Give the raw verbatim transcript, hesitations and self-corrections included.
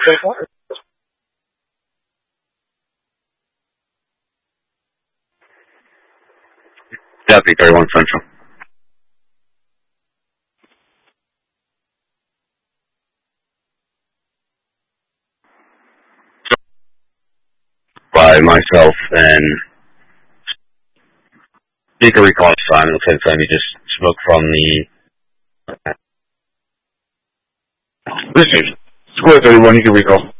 Deputy thirty-one Central. By myself and speaker recall Simon. It looks like Simon just spoke from the. This is Square thirty-one. You can recall.